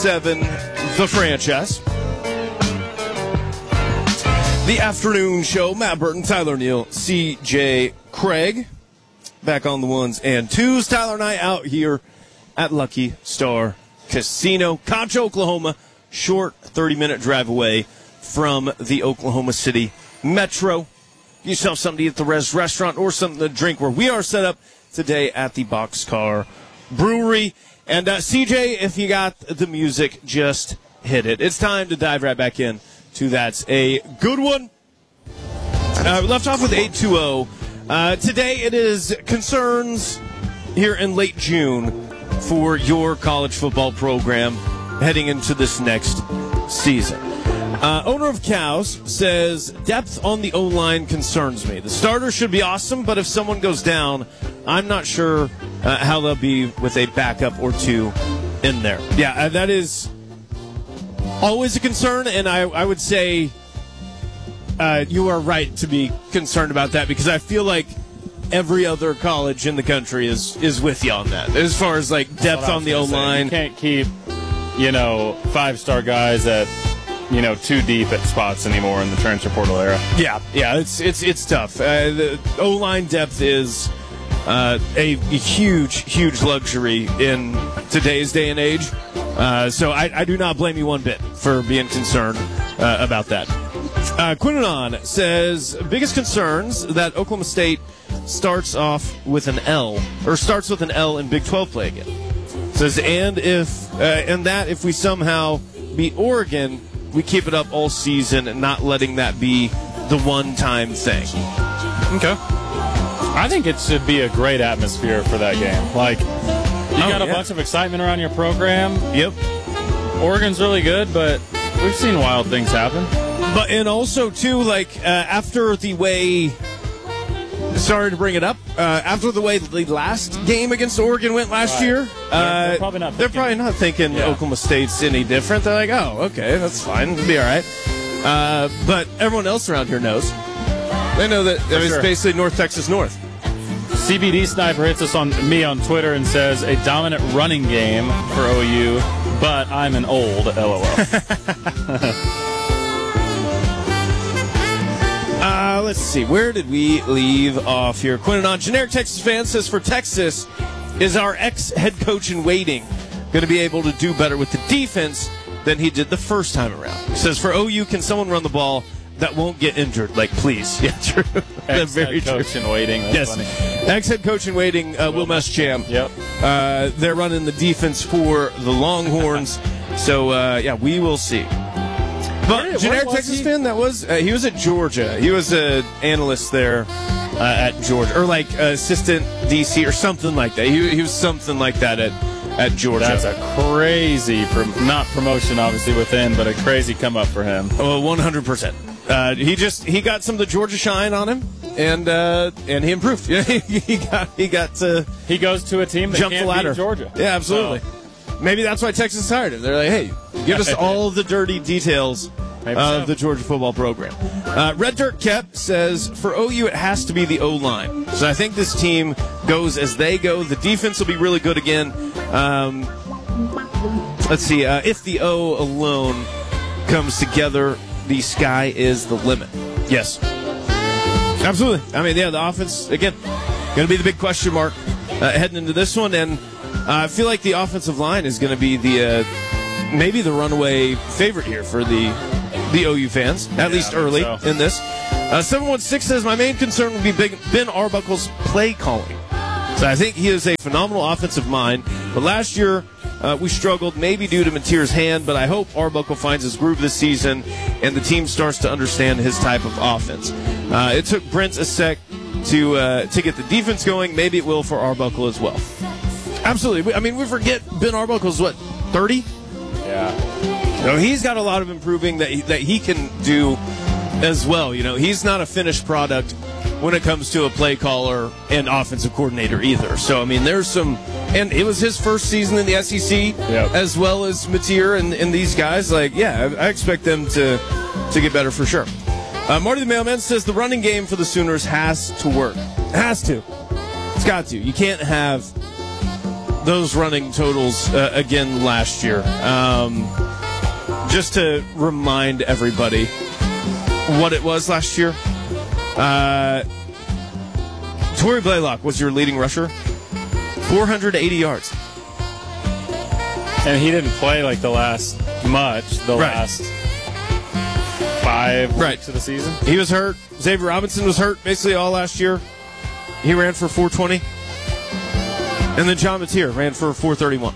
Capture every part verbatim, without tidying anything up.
seven, The Franchise. The afternoon show, Matt Burton, Tyler Neal, C J Craig. Back on the ones and twos. Tyler and I out here at Lucky Star Casino, Concha, Oklahoma. Short thirty-minute drive away from the Oklahoma City Metro. Get yourself something to eat at the Res Restaurant or something to drink where we are set up today at the Boxcar Brewery. And uh, C J, if you got the music, just hit it. It's time to dive right back in to That's a Good One. Uh, we left off with eight two zero. Uh, today it is concerns here in late June for your college football program heading into this next season. Uh, owner of Cows says depth on the O-line concerns me. The starter should be awesome, but if someone goes down, I'm not sure uh, how they'll be with a backup or two in there. Yeah, uh, that is always a concern, and I, I would say uh, you are right to be concerned about that because I feel like every other college in the country is, is with you on that. As far as like depth on the O-line. You can't keep, you know, five-star guys at, you know, too deep at spots anymore in the transfer portal era. Yeah, yeah, it's it's it's tough. Uh, the O-line depth is uh, a, a huge, huge luxury in today's day and age. Uh, so I, I do not blame you one bit for being concerned uh, about that. Uh, Quinnanon says biggest concerns that Oklahoma State starts off with an L or starts with an L in Big twelve play again. Says and if uh, and that if we somehow beat Oregon, we keep it up all season and not letting that be the one-time thing. Okay. I think it should be a great atmosphere for that game. Like, you oh, got a yeah. bunch of excitement around your program. Yep. Oregon's really good, but we've seen wild things happen. But and also, too, like, uh, after the way... Sorry to bring it up. Uh, after the way the last game against Oregon went last right. year, they're, uh, they're probably not thinking, they're probably not thinking yeah. Oklahoma State's any different. They're like, oh, okay, that's fine. It'll be all right. Uh, but everyone else around here knows. They know that I mean, sure. it's basically North Texas North. C B D Sniper hits us on me on Twitter and says, a dominant running game for O U, but I'm an old LOL. Uh, let's see. Where did we leave off here? Quinnanon, generic Texas fan, says for Texas, is our ex-head coach in waiting going to be able to do better with the defense than he did the first time around? He says for O U, can someone run the ball that won't get injured? Like, please. Yeah, true. Ex-head very coach true. in waiting. That's yes. funny. Ex-head coach in waiting, uh, Will Muschamp. Yep. Uh, they're running the defense for the Longhorns. so, uh, yeah, we will see. But where, generic where Texas he? fan, that was uh, he was at Georgia. He was an analyst there uh, at Georgia, or like uh, assistant D C or something like that. He, he was something like that at at Georgia. That's a crazy, prom- not promotion obviously within, but a crazy come up for him. Oh, one hundred percent. Uh, he just he got some of the Georgia shine on him, and uh, and he improved. he got he got to he goes to a team that jump can't the ladder. beat Georgia. Yeah, absolutely. So. Maybe that's why Texas hired him. They're like, hey, give us all the dirty details Maybe of so. the Georgia football program. Uh, Red Dirt Kep says, for O U, it has to be the O-line. So I think this team goes as they go. The defense will be really good again. Um, let's see. Uh, if the O alone comes together, the sky is the limit. Yes. Absolutely. I mean, yeah, the offense, again, going to be the big question mark uh, heading into this one. And uh, I feel like the offensive line is going to be the uh, maybe the runaway favorite here for the the O U fans, at yeah, least early so. in this. Uh, seven one six says, my main concern would be big Ben Arbuckle's play calling. So I think he is a phenomenal offensive mind. But last year, uh, we struggled, maybe due to Mateer's hand, but I hope Arbuckle finds his groove this season and the team starts to understand his type of offense. Uh, it took Brent a sec to uh, to get the defense going. Maybe it will for Arbuckle as well. Absolutely. I mean, we forget Ben Arbuckle's, what, thirty? Yeah. So he's got a lot of improving that he, that he can do as well. You know, he's not a finished product when it comes to a play caller and offensive coordinator either. So, I mean, there's some, and it was his first season in the S E C, yep. as well as Mateer and, and these guys. Like, yeah, I, I expect them to, to get better for sure. Uh, Marty the Mailman says the running game for the Sooners has to work. It has to. It's got to. You can't have those running totals uh, again last year. Um, just to remind everybody what it was last year. Uh, Torrey Blaylock was your leading rusher, four hundred eighty yards. And he didn't play like the last much, the Right. last five Right. weeks of the season. He was hurt. Xavier Robinson was hurt basically all last year. He ran for four twenty. And then John Mateer ran for four thirty-one.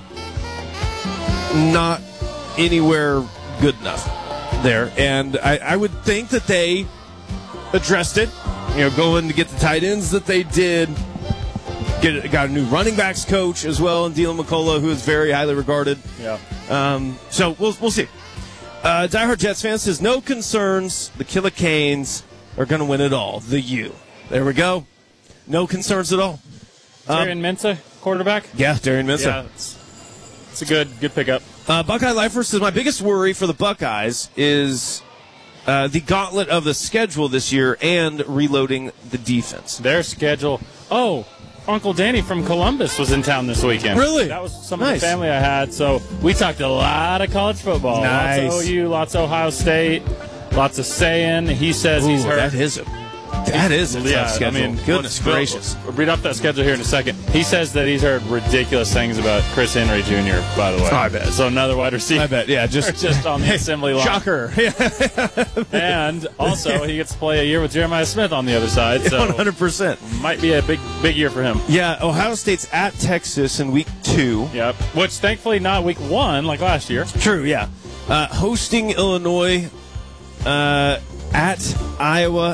Not anywhere good enough there. And I, I would think that they addressed it. You know, going to get the tight ends that they did. Get got a new running backs coach as well in Dylan McCullough, who is very highly regarded. Yeah. Um, so we'll we'll see. Uh, Die Hard Jets fan says no concerns. The Killer Canes are going to win it all. The U. There we go. No concerns at all. Um, Darian Mensah, quarterback. yeah, Darian Mensah. Yeah, it's, it's a good good pickup. Uh, Buckeye Lifer says my biggest worry for the Buckeyes is uh, the gauntlet of the schedule this year and reloading the defense. Their schedule. Oh, Uncle Danny from Columbus was in town this weekend. Really? That was some Nice. of the family I had. So we talked a lot of college football. Nice. Lots of O U, lots of Ohio State, lots of saying. He says he's Ooh, heard. that is a that is a tough Yeah, schedule. I mean, goodness we'll- gracious. We'll read off that schedule here in a second. He says that he's heard ridiculous things about Chris Henry Junior, by the way. Oh, I bet. So another wide receiver. I bet. Yeah, just just on the assembly line. shocker. And also, he gets to play a year with Jeremiah Smith on the other side. So one hundred percent. might be a big, big year for him. Yeah, Ohio State's at Texas in week two. Yep. Which, thankfully, not week one like last year. True, yeah. Uh, hosting Illinois, uh, at Iowa,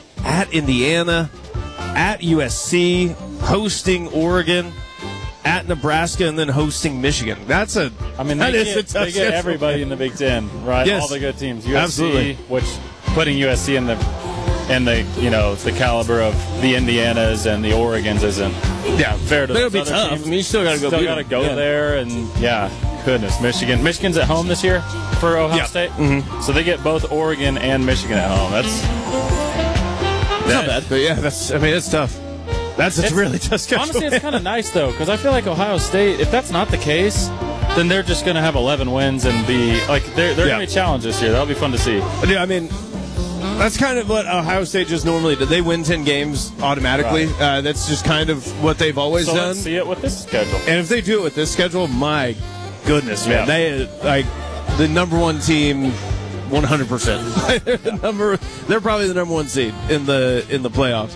at Indiana, at U S C, hosting Oregon, at Nebraska, and then hosting Michigan. That's a I mean, that they is get, a tough they get schedule. everybody in the Big Ten, right? Yes. All the good teams. U S C, Absolutely. which putting U S C in the in the you know the caliber of the Indianas and the Oregons isn't Yeah, fair to that'll those be other tough. teams. I mean, you still got to go. Still beat got to them. go Yeah. there, and yeah, goodness, Michigan. Michigan's at home this year for Ohio Yeah. State, mm-hmm. So they get both Oregon and Michigan at home. That's It's not bad, but yeah, that's. I mean, it's tough. That's a It's- really tough schedule. honestly, it's kind of nice though, because I feel like Ohio State, if that's not the case, then they're just going to have eleven wins and be like they're they're Yeah. going to be challenged this year. That'll be fun to see. Yeah, I mean, that's kind of what Ohio State just normally does. They win ten games automatically. Right. Uh, that's just kind of what they've always So done. let's see it with this schedule. And if they do it with this schedule, my goodness, man, Yeah. they like the number one team, one hundred percent. Number, they're probably the number one seed in the in the playoffs.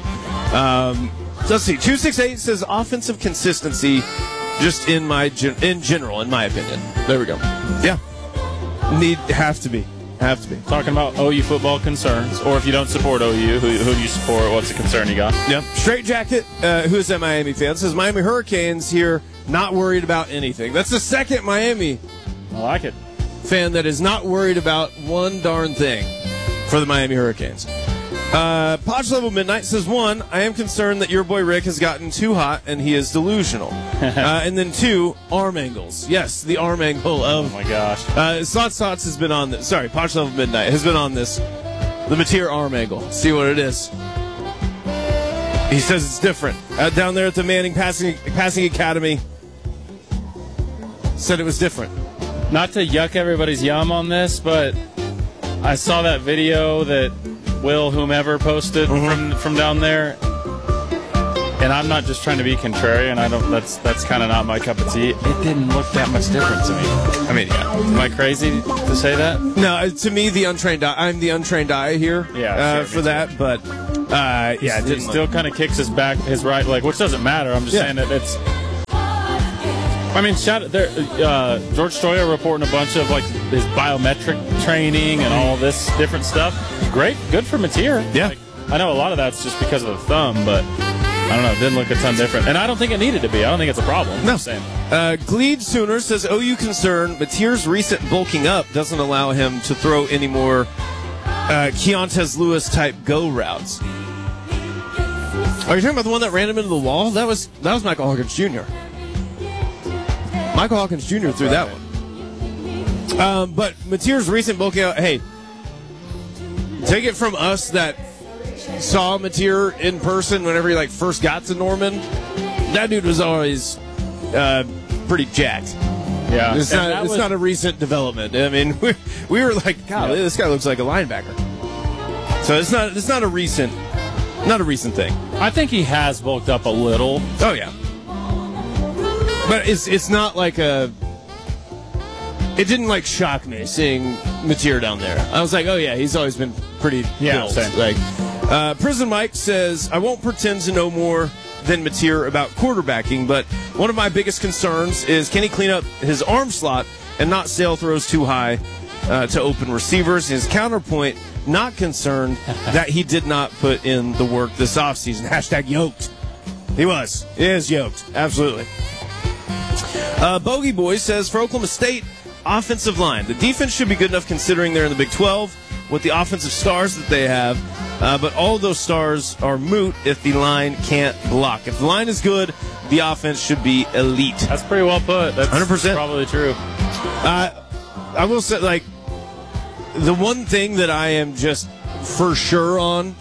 Um, so let's see. Two six eight says offensive consistency, just in my gen- in general, in my opinion. There we go. Yeah, need have to be have to be. Talking about O U football concerns, or if you don't support O U, who, who do you support? What's the concern you got? Yep. Straight Jacket, uh, who is a Miami fan, says Miami Hurricanes here, not worried about anything. That's the second Miami I like it. fan that is not worried about one darn thing for the Miami Hurricanes. Uh, Podge Level Midnight says, one, I am concerned that your boy Rick has gotten too hot and he is delusional. uh, and then two, arm angles. Yes, the arm angle Oh of... my gosh. Uh, Slots Tots has been on this. Sorry, Podge Level Midnight has been on this. The Mateer arm angle. See what it is. He says it's different. Uh, down there at the Manning Passing, Passing Academy, said it was different. Not to yuck everybody's yum on this, but I saw that video that Will whomever posted Mm-hmm. from from down there, and I'm not just trying to be contrarian. I don't. That's that's kind of not my cup of tea. It didn't look that much different to me. I mean, yeah. Am I crazy to say that? No, uh, to me, the untrained eye, I'm the untrained eye here Yeah, uh, sure, me for too. that, but uh, yeah, it He didn't still look- kind of kicks his back, his right leg, which doesn't matter. I'm just Yeah. saying that it's. I mean, shout there. Uh, George Stoyer reporting a bunch of like his biometric training and all this different stuff. Great, good for Mateer. Yeah. Like, I know a lot of that's just because of the thumb, but I don't know. It didn't look a ton different, and I don't think it needed to be. I don't think it's a problem. No. I'm saying. Uh, Gleed Sooner says, O U concern, Mateer's recent bulking up doesn't allow him to throw any more uh, Keontae Lewis type go routes. Are you talking about the one that ran him into the wall? That was that was Michael Hawkins Junior Michael Hawkins Junior threw that one. Um, but Mateer's recent bulking up, hey, take it from us that saw Mateer in person whenever he like first got to Norman. That dude was always uh, pretty jacked. Yeah, It's, not, it's was, not a recent development. I mean, we, we were like, God, Yeah. this guy looks like a linebacker. So it's not it's not a recent not a recent thing. I think he has bulked up a little. Oh yeah, but it's it's not like a. It didn't like shock me seeing Mateer down there. I was like, oh yeah, he's always been pretty Yeah, built. same. Like, uh, Prison Mike says, I won't pretend to know more than Mateer about quarterbacking, but one of my biggest concerns is can he clean up his arm slot and not sail throws too high uh, to open receivers. His counterpoint, not concerned that he did not put in the work this offseason. Hashtag yoked. He was. He is yoked. Absolutely. Uh, Bogey Boy says, for Oklahoma State, offensive line. The defense should be good enough considering they're in the Big twelve with the offensive stars that they have. Uh, but all those stars are moot if the line can't block. If the line is good, the offense should be elite. That's pretty well put. That's one hundred percent. probably true. Uh, I will say, like, the one thing that I am just for sure on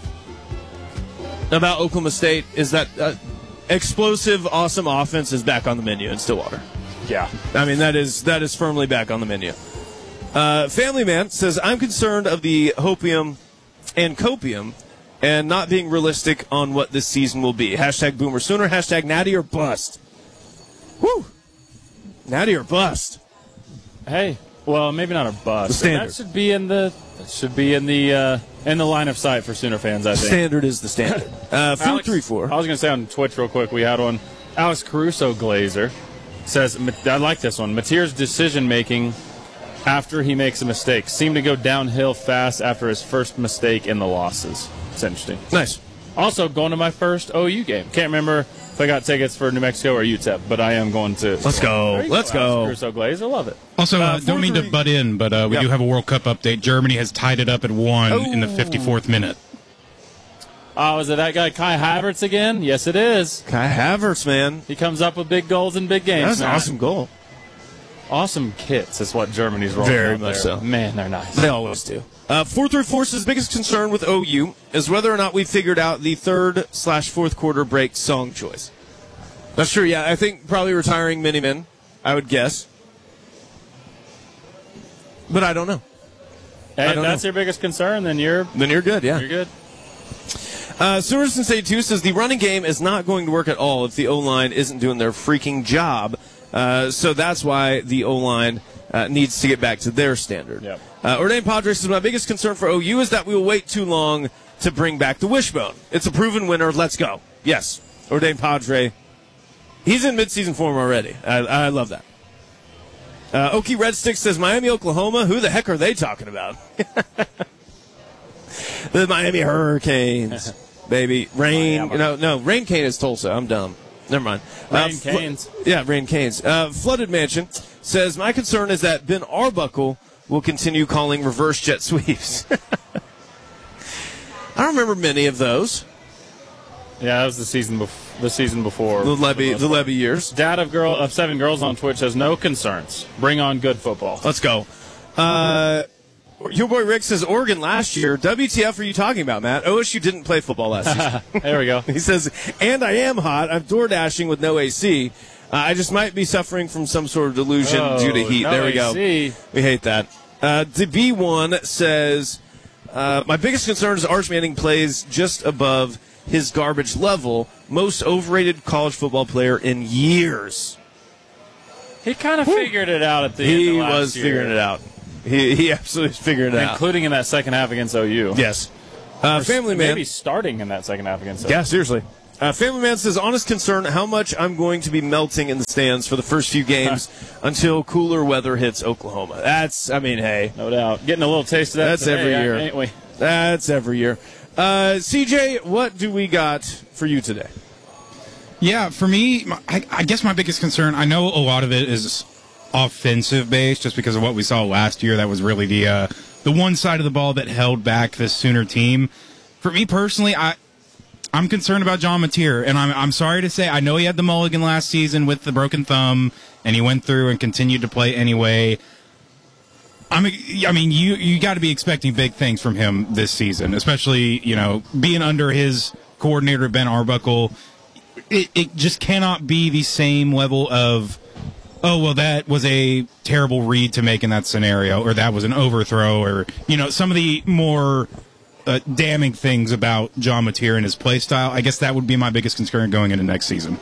about Oklahoma State is that uh, explosive, awesome offense is back on the menu in Stillwater. Yeah. I mean, that is that is firmly back on the menu. Uh, Family Man says, I'm concerned of the hopium and copium and not being realistic on what this season will be. Hashtag Boomer Sooner. Hashtag Natty or Bust. Woo! Natty or Bust. Hey, well, maybe not a bust. The standard. That should be in the that should be in the uh, in the line of sight for Sooner fans, I think. Standard is the standard. Uh, four Alex- three four. I was going to say on Twitch real quick, we had one. Alex Caruso Glazer says, I like this one. Mateer's decision making after he makes a mistake seemed to go downhill fast after his first mistake in the losses. It's interesting. Nice. Also, going to my first O U game. Can't remember if I got tickets for New Mexico or U T E P, but I am going to. Let's go. There you Let's go. Alex Caruso Glazer, love it. Also, uh, Uh, don't mean to four three butt in, but uh, we Yep. do have a World Cup update. Germany has tied it up at one Oh. in the fifty-fourth minute. Oh, is it that guy Kai Havertz again? Yes, it is. Kai Havertz, man. He comes up with big goals in big games. That's an man. awesome goal. Awesome kits is what Germany's rolling Very out much there. so. Man, they're nice. They always do. Uh, four three four says biggest concern with O U is whether or not we figured out the third slash fourth quarter break song choice. That's true, yeah. I think probably retiring Miniman, I would guess. But I don't know. Hey, I if don't that's know. your biggest concern, then you're Then you're good, yeah. you're good. Uh, Sorensen Say two says the running game is not going to work at all if the O-line isn't doing their freaking job. Uh, so that's why the O-line uh, needs to get back to their standard. Yep. Uh, Ordain Padres says my biggest concern for O U is that we will wait too long to bring back the wishbone. It's a proven winner. Let's go. Yes, Ordain Padre. He's in midseason form already. I, I love that. Uh, Okie Red Stick says Miami, Oklahoma. Who the heck are they talking about? The Miami Hurricanes, baby. Rain. Miami. No, no. Rain Cane is Tulsa. I'm dumb. Never mind. Rain fl- Canes. yeah, Rain Canes. Uh, Flooded Mansion says my concern is that Ben Arbuckle will continue calling reverse jet sweeps. I don't remember many of those. Yeah, that was the season bef- the season before. The Levy, the Levy years. Dad of girl of seven girls on Twitch says no concerns. Bring on good football. Let's go. Uh, your boy Rick says Oregon last year. W T F are you talking about, Matt? O S U didn't play football last season. There we go. He says, and I am hot. I'm door dashing with no A C. Uh, I just might be suffering from some sort of delusion Oh, due to heat. no there we go. A C. We hate that. Uh, the B one says, uh, my biggest concern is Arch Manning plays just above his garbage level. Most overrated college football player in years. He kind of figured it out at the He end of last was year, figuring it out. He, he absolutely was figuring it out. including in that second half against O U. Yes. Uh, Or Family Man. maybe starting in that second half against O U. Yeah, seriously. Uh, Family Man says, honest concern, how much I'm going to be melting in the stands for the first few games until cooler weather hits Oklahoma. That's, I mean, hey, No doubt. Getting a little taste of that That's today, every year. ain't we? that's every year. Uh, C J, what do we got for you today? Yeah, for me, my- I, I guess my biggest concern, I know a lot of it is offensive based just because of what we saw last year. That was really the uh, the one side of the ball that held back this Sooner team. For me personally, I I'm concerned about John Mateer, and I'm I'm sorry to say I know he had the mulligan last season with the broken thumb, and he went through and continued to play anyway. I mean, I mean, you you got to be expecting big things from him this season, especially you know being under his coordinator Ben Arbuckle. It, it just cannot be the same level of oh, well, that was a terrible read to make in that scenario, or that was an overthrow, or, you know, some of the more uh, damning things about John Mateer and his play style. I guess that would be my biggest concern going into next season.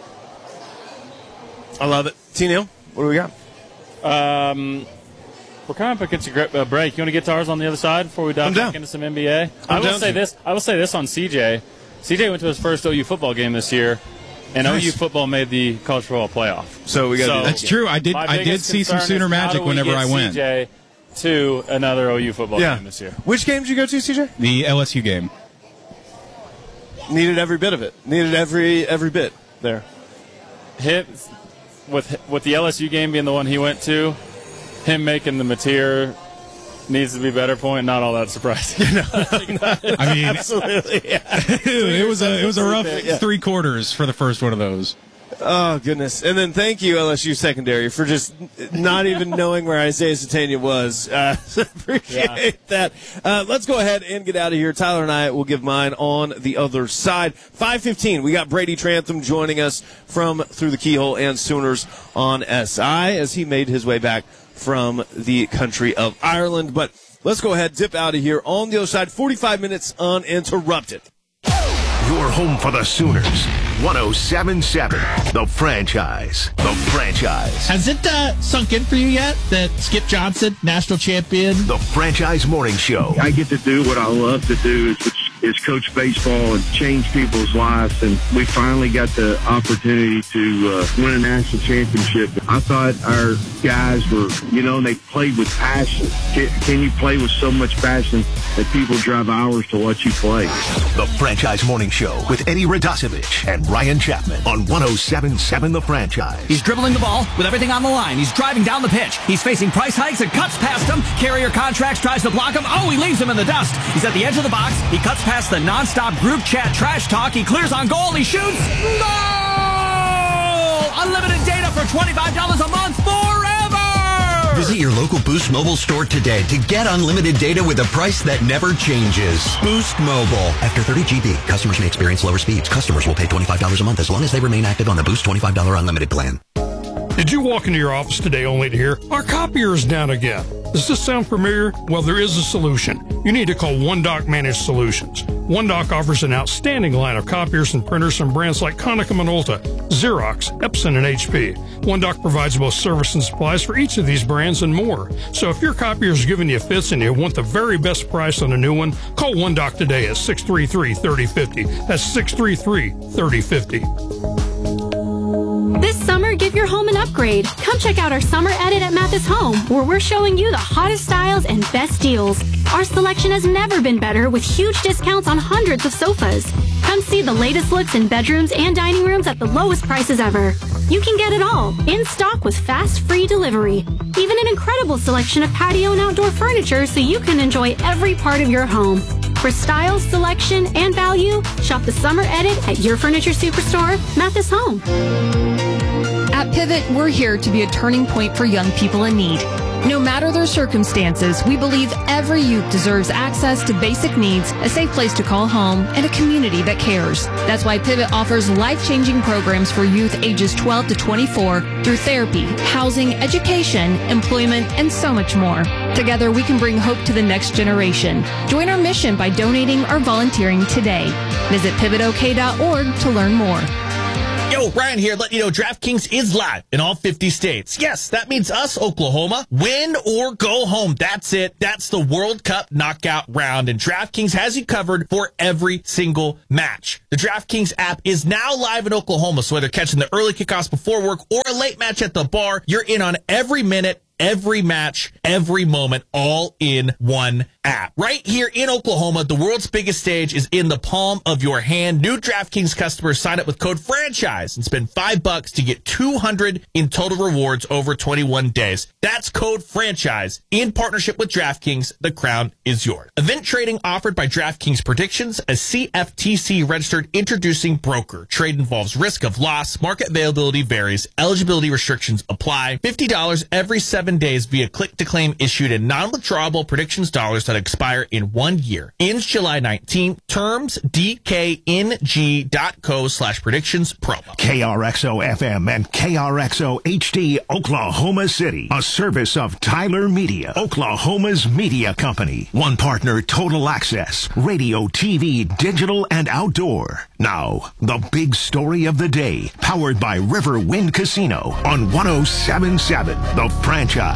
I love it. T-Neil, what do we got? Um, we're kind of up against a break. You want to get to ours on the other side before we dive I'm back down. into some N B A? I'm I will down say to. this. I will say this on C J. C J went to his first O U football game this year, and Nice. O U football made the college football playoff. So we got So- to That's true. I did My I did biggest see some concern Sooner is how magic do we whenever get I went. C J to another O U football Yeah. game this year. Which game did you go to, C J? The L S U game. Needed every bit of it. Needed every every bit there. Hit with with the L S U game being the one he went to, him making the Mateer needs to be better point. Not all that surprising. I mean, Absolutely. Yeah. it was a it was a rough Yeah. three quarters for the first one of those. Oh, goodness. And then thank you, L S U secondary, for just not even knowing where Isaiah Satania was. Uh, appreciate Yeah. that. Uh, let's go ahead and get out of here. Tyler and I will give mine on the other side. five fifteen, we got Brady Trantham joining us from Through the Keyhole and Sooners on S I as he made his way back from the country of Ireland. But let's go ahead, dip out of here on the other side. forty-five minutes uninterrupted. Your home for the Sooners. one oh seven point seven. The Franchise. The Franchise. Has it uh, sunk in for you yet that Skip Johnson, national champion? The Franchise Morning Show. I get to do what I love to do, is, is coach baseball and change people's lives. And we finally got the opportunity to uh, win a national championship. I thought our guys were, you know, they played with passion. Can, can you play with so much passion that people drive hours to watch you play? The Franchise Morning Show with Eddie Radosevich and Ryan Chapman on one oh seven point seven The Franchise. He's dribbling the ball with everything on the line. He's driving down the pitch. He's facing price hikes and cuts past him. Carrier Contracts tries to block him. Oh, he leaves him in the dust. He's at the edge of the box. He cuts past the nonstop group chat trash talk. He clears on goal. He shoots. Goal! Unlimited data for twenty-five dollars a month forever! Visit your local Boost Mobile store today to get unlimited data with a price that never changes. Boost Mobile. After thirty gigabytes, customers may experience lower speeds. Customers will pay twenty-five dollars a month as long as they remain active on the Boost twenty-five dollars unlimited plan. Did you walk into your office today only to hear, our copier is down again? Does this sound familiar? Well, there is a solution. You need to call OneDoc Managed Solutions. OneDoc offers an outstanding line of copiers and printers from brands like Konica Minolta, Xerox, Epson, and H P. OneDoc provides both service and supplies for each of these brands and more. So if your copier is giving you fits and you want the very best price on a new one, call OneDoc today at six three three, three oh five oh. That's six three three, three oh five oh. This summer, give your home an upgrade. Come check out our summer edit at Mathis Home, where we're showing you the hottest styles and best deals. Our selection has never been better, with huge discounts on hundreds of sofas. Come see the latest looks in bedrooms and dining rooms at the lowest prices ever. You can get it all, in stock with fast, free delivery. Even an incredible selection of patio and outdoor furniture so you can enjoy every part of your home. For styles, selection, and value, shop the summer edit at your furniture superstore, Mathis Home. At Pivot, we're here to be a turning point for young people in need. No matter their circumstances, we believe every youth deserves access to basic needs, a safe place to call home, and a community that cares. That's why Pivot offers life-changing programs for youth ages twelve to twenty-four through therapy, housing, education, employment, and so much more. Together, we can bring hope to the next generation. Join our mission by donating or volunteering today. Visit pivot o k dot org to learn more. Yo, Ryan here, letting you know DraftKings is live in all fifty states. Yes, that means us, Oklahoma. Win or go home. That's it. That's the World Cup knockout round, and DraftKings has you covered for every single match. The DraftKings app is now live in Oklahoma, so whether catching the early kickoffs before work or a late match at the bar, you're in on every minute, every match, every moment, all in one app. Right here in Oklahoma, the world's biggest stage is in the palm of your hand. New DraftKings customers sign up with code FRANCHISE and spend five bucks to get two hundred in total rewards over twenty-one days. That's code FRANCHISE in partnership with DraftKings. The crown is yours. Event trading offered by DraftKings Predictions, a C F T C registered introducing broker. Trade involves risk of loss. Market availability varies. Eligibility restrictions apply. fifty dollars every seven days via click to claim issued in non-withdrawable predictions dollars that expire in one year. Ends July nineteenth. Terms D K N G dot co slash predictions promo. K R X O F M and K R X O H D Oklahoma City. A service of Tyler Media, Oklahoma's media company. One partner, Total Access. Radio, T V, digital, and outdoor. Now, the big story of the day. Powered by River Wind Casino on one oh seven point seven The Franchise.